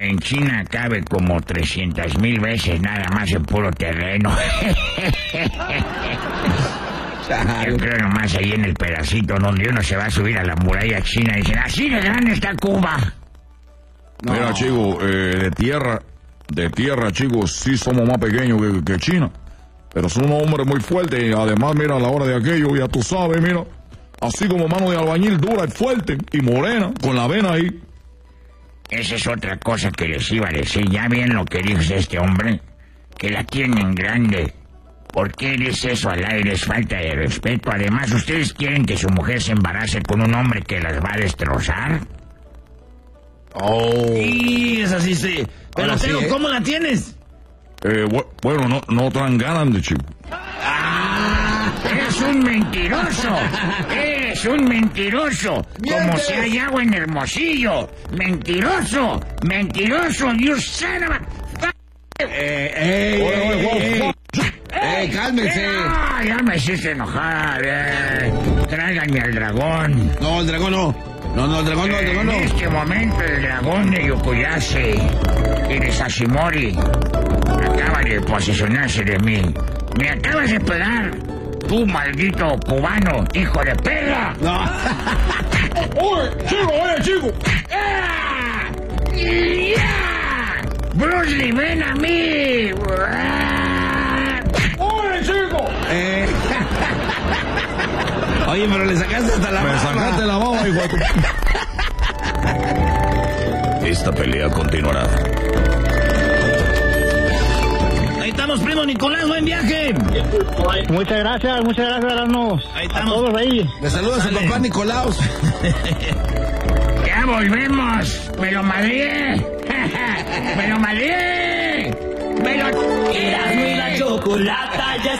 en China cabe como 300,000 veces nada más en puro terreno. Yo creo nomás ahí en el pedacito donde uno se va a subir a la muralla china y dicen, así de grande está Cuba. No. Mira, chico, de tierra, chicos, sí somos más pequeños que China. Pero son unos hombres muy fuertes y además, mira, a la hora de aquello, ya tú sabes, mira, así como mano de albañil dura y fuerte y morena, con la vena ahí. Esa es otra cosa que les iba a decir. Ya bien lo que dice este hombre, que la tienen grande. ¿Por qué dice eso al aire? Es falta de respeto. Además, ¿ustedes quieren que su mujer se embarace con un hombre que las va a destrozar? Oh. Sí, es así, sí. Pero, Teo, sí, ¿cómo la tienes? Bueno, no tan grande, chico. ¡Eres un mentiroso! ¡Eres un mentiroso! Como si hay agua en Hermosillo. ¡Mentiroso! ¡Mentiroso! ¡You son of a... cálmense. Ya me hiciste enojar. Tráiganme al dragón. No, el dragón no. No, el dragón no. En este momento el dragón de Yokuyase y de Sashimori acaba de posesionarse de mí. Me acabas de pegar, tú maldito cubano, hijo de perra. No. Oye, chico. ¡Ya! Bruce Lee, ven a mí. Oye, chico. Oye, pero le sacaste hasta la baba. Me sacaste la baba, hijo de tu... Esta pelea continuará. Ahí estamos, primo Nicolás, buen viaje. Muchas gracias, Erasmo. Ahí estamos. A todos ahí. Le saluda a su papá Nicolaos. Ya volvemos. Me lo madrié. Me lo madrié. Me lo... Erasmo y la chocolata ya